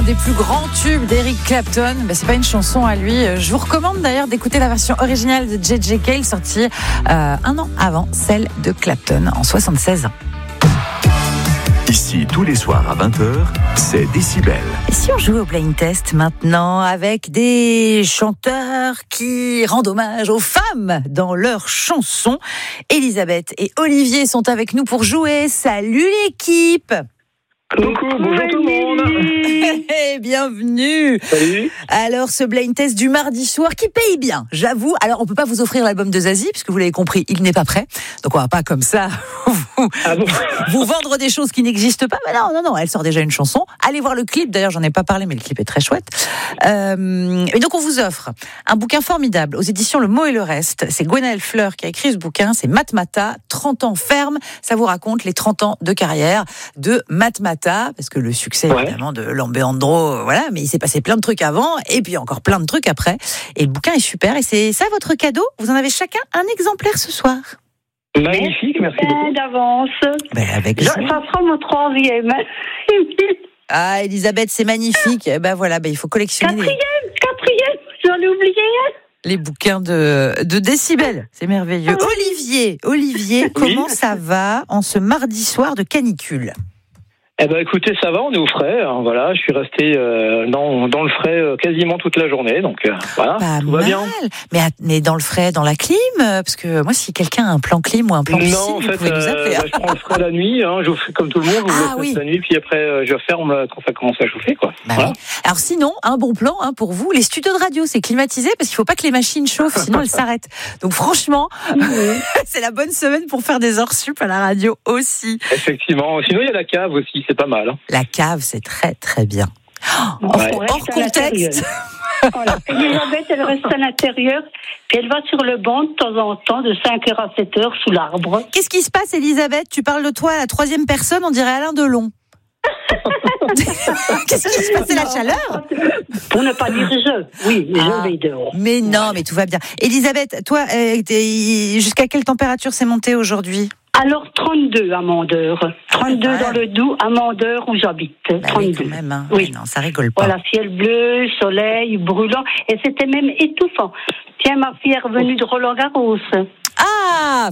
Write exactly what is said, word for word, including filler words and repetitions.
des plus grands tubes d'Eric Clapton. Ben, c'est pas une chanson à lui. Je vous recommande d'ailleurs d'écouter la version originale de J J Cale, sortie euh, un an avant celle de Clapton en soixante-seize. Ici, tous les soirs à vingt heures, c'est Décibel. Et si on jouait au Blind Test maintenant avec des chanteurs qui rendent hommage aux femmes dans leurs chansons? Elisabeth et Olivier sont avec nous pour jouer. Salut l'équipe! Coucou, bonjour tout le monde. Hey, bienvenue. Salut. Alors, ce blind test du mardi soir qui paye bien, j'avoue. Alors, on peut pas vous offrir l'album de Zazie, puisque vous l'avez compris, il n'est pas prêt. Donc, on va pas comme ça vous, Ah bon vous vendre des choses qui n'existent pas. Mais non, non, non, elle sort déjà une chanson. Allez voir le clip. D'ailleurs, j'en ai pas parlé, mais le clip est très chouette. Euh, et donc, on vous offre un bouquin formidable aux éditions Le Mot et le Reste. C'est Gwenaëlle Fleur qui a écrit ce bouquin. C'est Matmata, trente ans ferme. Ça vous raconte les trente ans de carrière de Matmata. Parce que le succès, ouais. évidemment, de Lambéandro, voilà, mais il s'est passé plein de trucs avant, et puis encore plein de trucs après. Et le bouquin est super, et c'est ça votre cadeau. Vous en avez chacun un exemplaire ce soir. Magnifique, merci beaucoup. D'avance. Ben, avec Je, ça sera mon troisième. Ah, Elisabeth, c'est magnifique. Ben voilà, ben, il faut collectionner. Quatrième, les... quatrième, j'en ai oublié. Les bouquins de, de Décibel, c'est merveilleux. Ah, oui. Olivier, Olivier, oui. Comment ça va en ce mardi soir de canicule? Eh ben, écoutez, ça va, on est au frais. Hein, voilà, je suis resté euh, dans, dans le frais euh, quasiment toute la journée, donc euh, voilà, pas tout mal. va bien. Mais, mais dans le frais, dans la clim, parce que moi, si quelqu'un a un plan clim ou un plan piscine, non, en vous fait, pouvez nous appeler. Euh, bah, je prends le frais la nuit, hein, je fais comme tout le monde, je ah, le oui. la nuit, puis après euh, je ferme quand ça commence à chauffer, quoi. Bah voilà. oui. Alors sinon, un bon plan hein, pour vous, les studios de radio, c'est climatisé parce qu'il faut pas que les machines chauffent, sinon elles s'arrêtent. Donc franchement, c'est la bonne semaine pour faire des heures sup à la radio aussi. Effectivement. Sinon, il y a la cave aussi, c'est pas mal. Hein. La cave, c'est très très bien. Oh, ouais. hors, hors contexte. Voilà. Elisabeth, elle reste à l'intérieur, puis elle va sur le banc de temps en temps, de cinq heures à sept heures, sous l'arbre. Qu'est-ce qui se passe, Elisabeth? Tu parles de toi à la troisième personne, on dirait Alain Delon. Qu'est-ce qui se passe? C'est la chaleur? Pour ne pas dire je. Oui, mais ah, je vais dehors. Mais non, mais tout va bien. Elisabeth, toi, euh, jusqu'à quelle température c'est monté aujourd'hui? Alors, trente-deux à Mandeur. trente-deux ah, dans le Doubs, à Mandeur où j'habite. Bah trente-deux. Oui, quand même, hein. Oui. Non, ça rigole pas. Voilà, ciel bleu, soleil, brûlant. Et c'était même étouffant. Tiens, ma fille est revenue de Roland-Garros. Ah,